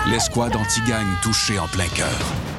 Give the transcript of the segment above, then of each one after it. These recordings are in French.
L'escouade anti-gang touchée en plein cœur.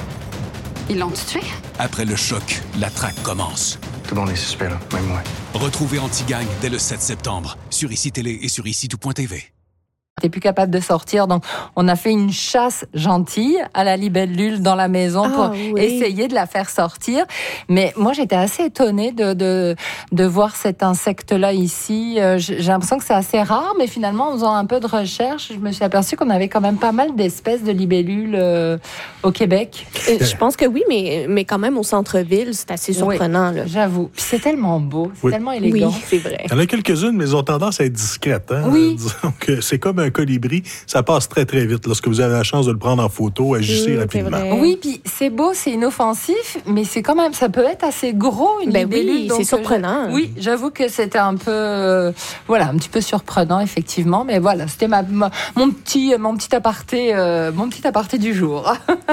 Ils l'ont tué? Après le choc, la traque commence. Tout le monde est suspect, là, même moi. Retrouvez Anti-Gang dès le 7 septembre sur ICI Télé et sur ICI-Tout.tv. T'es plus capable de sortir, donc on a fait une chasse gentille à la libellule dans la maison pour essayer de la faire sortir. Mais moi, j'étais assez étonnée de voir cet insecte-là ici. J'ai l'impression que c'est assez rare, mais finalement, en faisant un peu de recherche, je me suis aperçue qu'on avait quand même pas mal d'espèces de libellules au Québec. Je pense que oui, mais quand même au centre-ville, c'est assez surprenant. Oui, là. J'avoue. Puis c'est tellement beau, c'est tellement élégant. Oui, c'est vrai. Il y en a quelques-unes, mais elles ont tendance à être discrètes. Hein? Oui. Donc, c'est comme un colibri, ça passe très, très vite. Lorsque vous avez la chance de le prendre en photo, agissez rapidement. Oui, puis c'est beau, c'est inoffensif, mais c'est quand même, ça peut être assez gros, une libellule. Oui, c'est surprenant. Oui, j'avoue que c'était un peu, un petit peu surprenant, effectivement, mais voilà, c'était mon petit aparté du jour.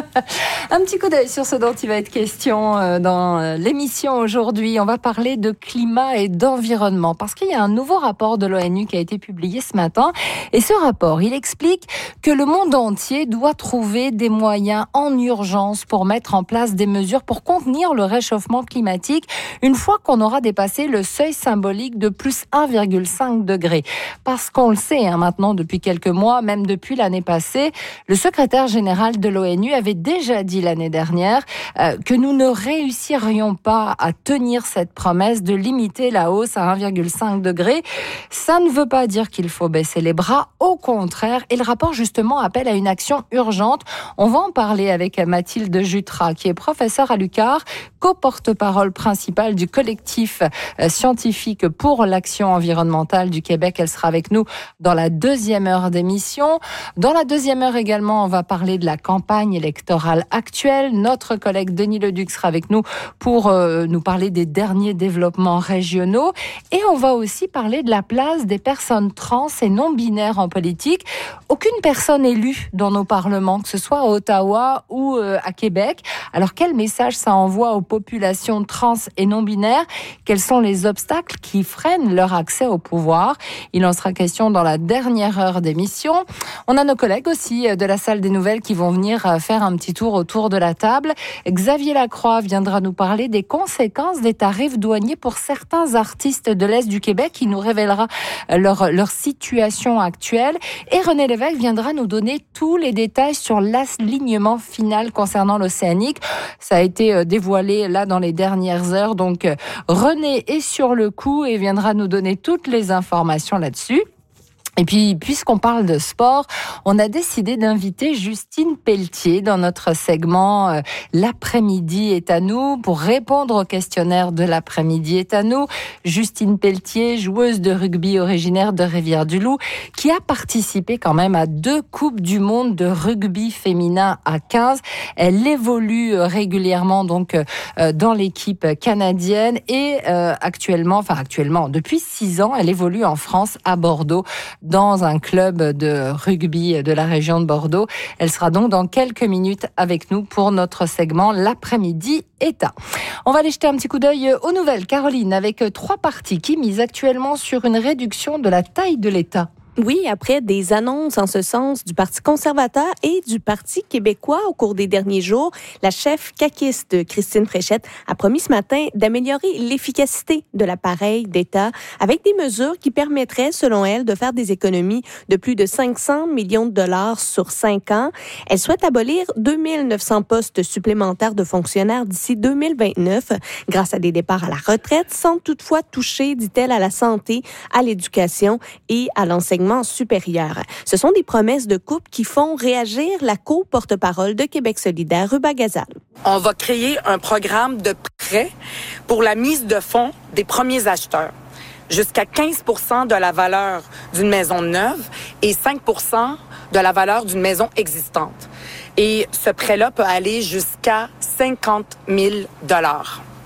Un petit coup d'œil sur ce dont il va être question dans l'émission aujourd'hui. On va parler de climat et d'environnement, parce qu'il y a un nouveau rapport de l'ONU qui a été publié ce matin, et ce rapport, il explique que le monde entier doit trouver des moyens en urgence pour mettre en place des mesures pour contenir le réchauffement climatique une fois qu'on aura dépassé le seuil symbolique de plus 1,5 degré. Parce qu'on le sait maintenant depuis quelques mois, même depuis l'année passée, le secrétaire général de l'ONU avait déjà dit l'année dernière que nous ne réussirions pas à tenir cette promesse de limiter la hausse à 1,5 degré. Ça ne veut pas dire qu'il faut baisser les bras, au contraire, et le rapport justement appelle à une action urgente. On va en parler avec Mathilde Jutras, qui est professeure à l'UQAR, co-porte-parole principale du collectif scientifique pour l'action environnementale du Québec. Elle sera avec nous dans la deuxième heure d'émission. Dans la deuxième heure également, on va parler de la campagne électorale actuelle. Notre collègue Denis Leduc sera avec nous pour nous parler des derniers développements régionaux. Et on va aussi parler de la place des personnes trans et non-binaires en politique. Aucune personne élue dans nos parlements, que ce soit à Ottawa ou à Québec. Alors quel message ça envoie aux populations trans et non-binaires? Quels sont les obstacles qui freinent leur accès au pouvoir? Il en sera question dans la dernière heure d'émission. On a nos collègues aussi de la salle des nouvelles qui vont venir faire un petit tour autour de la table. Xavier Lacroix viendra nous parler des conséquences des tarifs douaniers pour certains artistes de l'Est du Québec. Il nous révélera leur situation actuelle. Et René Lévesque viendra nous donner tous les détails sur l'alignement final concernant l'Océanique. Ça a été dévoilé là dans les dernières heures. Donc René est sur le coup et viendra nous donner toutes les informations là-dessus. Et puis, puisqu'on parle de sport, on a décidé d'inviter Justine Pelletier dans notre segment L'après-midi est à nous pour répondre au questionnaire de l'après-midi est à nous. Justine Pelletier, joueuse de rugby originaire de Rivière-du-Loup, qui a participé quand même à 2 Coupes du monde de rugby féminin à 15. Elle évolue régulièrement donc dans l'équipe canadienne et actuellement, depuis 6 ans, elle évolue en France à Bordeaux, dans un club de rugby de la région de Bordeaux. Elle sera donc dans quelques minutes avec nous pour notre segment L'après-midi État. On va aller jeter un petit coup d'œil aux nouvelles, Caroline, avec 3 partis qui misent actuellement sur une réduction de la taille de l'État. Oui, après des annonces en ce sens du Parti conservateur et du Parti québécois au cours des derniers jours, la chef caquiste Christine Fréchette a promis ce matin d'améliorer l'efficacité de l'appareil d'État avec des mesures qui permettraient, selon elle, de faire des économies de plus de 500 millions de dollars sur 5 ans. Elle souhaite abolir 2900 postes supplémentaires de fonctionnaires d'ici 2029 grâce à des départs à la retraite, sans toutefois toucher, dit-elle, à la santé, à l'éducation et à l'enseignement supérieur. Ce sont des promesses de coupe qui font réagir la co-porte-parole de Québec solidaire, Ruba Gazal. On va créer un programme de prêt pour la mise de fonds des premiers acheteurs. Jusqu'à 15 % de la valeur d'une maison neuve et 5 % de la valeur d'une maison existante. Et ce prêt-là peut aller jusqu'à 50 000 $.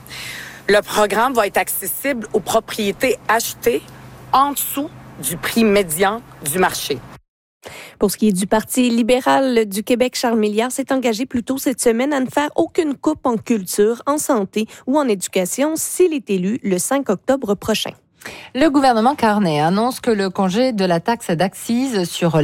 Le programme va être accessible aux propriétés achetées en dessous du prix médian du marché. Pour ce qui est du Parti libéral du Québec, Charles Milliard s'est engagé plus tôt cette semaine à ne faire aucune coupe en culture, en santé ou en éducation s'il est élu le 5 octobre prochain. Le gouvernement Carney annonce que le congé de la taxe d'accise sur